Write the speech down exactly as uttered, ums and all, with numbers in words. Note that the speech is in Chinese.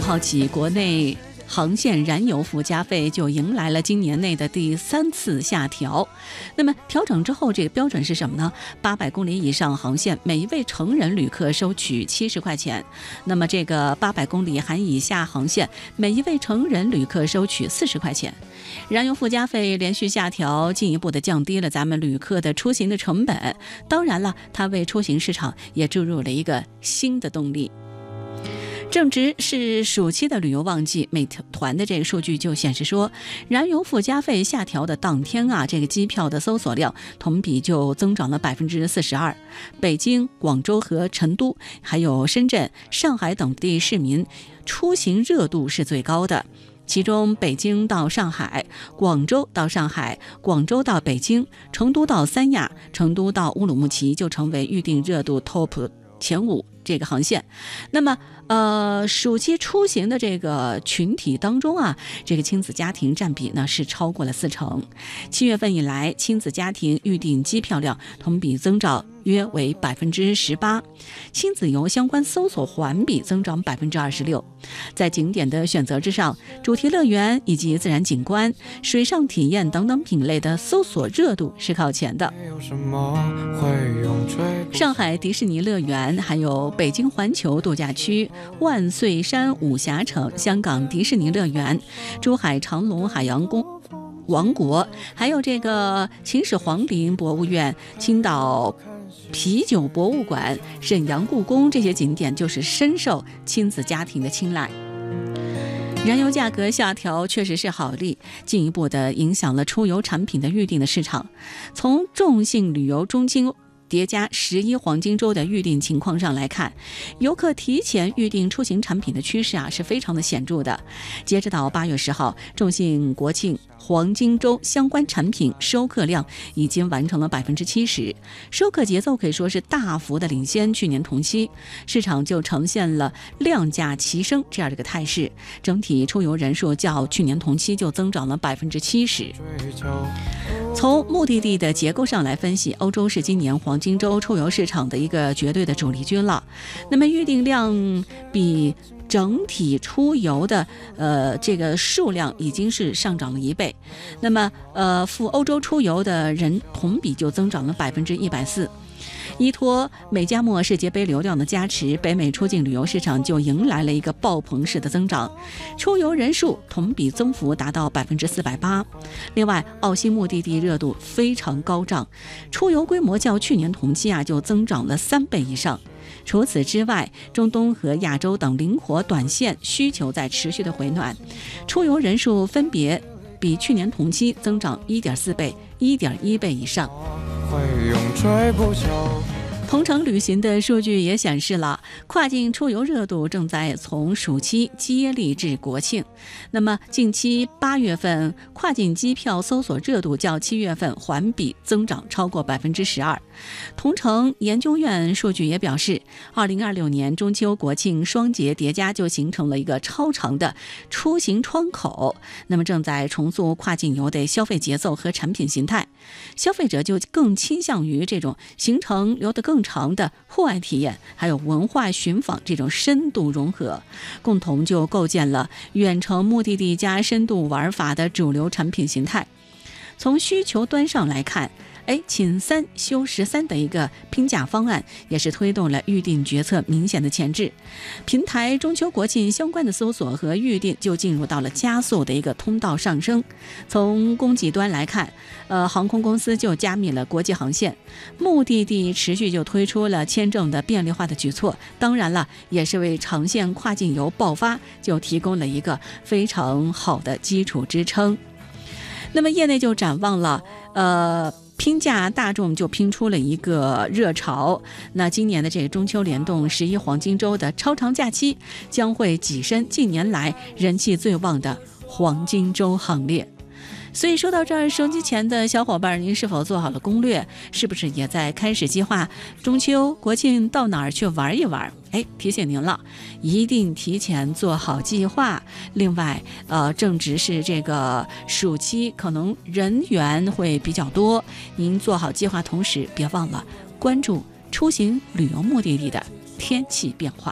号起，国内航线燃油附加费就迎来了今年内的第三次下调。那么调整之后，这个标准是什么呢？八百公里以上航线，每一位成人旅客收取七十块钱。那么这个八百公里含以下航线，每一位成人旅客收取四十块钱。燃油附加费连续下调，进一步的降低了咱们旅客的出行的成本。当然了，它为出行市场也注入了一个新的动力。正值是暑期的旅游旺季，美团的这个数据就显示说，燃油附加费下调的当天啊，这个机票的搜索量同比就增长了百分之四十二。北京、广州和成都，还有深圳、上海等地市民出行热度是最高的。其中，北京到上海、广州到上海、广州到北京、成都到三亚、成都到乌鲁木齐就成为预订热度 top 前五这个航线。那么呃，暑期出行的这个群体当中啊，这个亲子家庭占比呢是超过了四成。七月份以来，亲子家庭预订机票量同比增长约为百分之十八，亲子游相关搜索环比增长百分之二十六。在景点的选择之上，主题乐园以及自然景观、水上体验等等品类的搜索热度是靠前的。上海迪士尼乐园，还有北京环球度假区、万岁山武侠城、香港迪士尼乐园、珠海长隆海洋公王国，还有这个秦始皇陵博物院、青岛啤酒博物馆、沈阳故宫，这些景点就是深受亲子家庭的青睐。燃油价格下调确实是好利，进一步的影响了出游产品的预订的市场。从众信旅游中金叠加十一黄金周的预订情况上来看，游客提前预订出行产品的趋势啊是非常的显著的。截止到八月十号，众信国庆黄金周相关产品收客量已经完成了百分之七十，收客节奏可以说是大幅的领先去年同期，市场就呈现了量价齐升这样的一个态势，整体出游人数较去年同期就增长了百分之七十。从目的地的结构上来分析，欧洲是今年黄金周出游市场的一个绝对的主力军了。那么预订量比整体出游的呃这个数量已经是上涨了一倍。那么呃赴欧洲出游的人同比就增长了百分之一百四。依托美加墨世界杯流量的加持，北美出境旅游市场就迎来了一个爆棚式的增长，出游人数同比增幅达到百分之四百八。另外，澳新目的地热度非常高涨，出游规模较去年同期啊就增长了三倍以上。除此之外，中东和亚洲等灵活短线需求在持续的回暖，出游人数分别比去年同期增长 一点四倍、一点一倍以上。同程旅行的数据也显示了，跨境出游热度正在从暑期接力至国庆。那么近期八月份跨境机票搜索热度较七月份环比增长超过百分之十二。同程研究院数据也表示，二零二六年中秋国庆双节叠加就形成了一个超长的出行窗口，那么正在重塑跨境游的消费节奏和产品形态，消费者就更倾向于这种行程留得更长的户外体验，还有文化寻访这种深度融合，共同就构建了远程目的地加深度玩法的主流产品形态。从需求端上来看，哎，请三休十三的一个拼价方案，也是推动了预订决策明显的前置。平台中秋国庆相关的搜索和预订就进入到了加速的一个通道上升。从供给端来看，呃，航空公司就加密了国际航线，目的地持续就推出了签证的便利化的举措。当然了，也是为长线跨境游爆发就提供了一个非常好的基础支撑。那么业内就展望了，呃。拼价大众就拼出了一个热潮，那今年的这个中秋联动十一黄金周的超长假期将会跻身近年来人气最旺的黄金周行列。所以说到这儿，收机前的小伙伴，您是否做好了攻略？是不是也在开始计划中秋国庆到哪儿去玩一玩？哎，提醒您了，一定提前做好计划。另外，呃，正值是这个暑期，可能人员会比较多，您做好计划，同时别忘了关注出行旅游目的地的天气变化。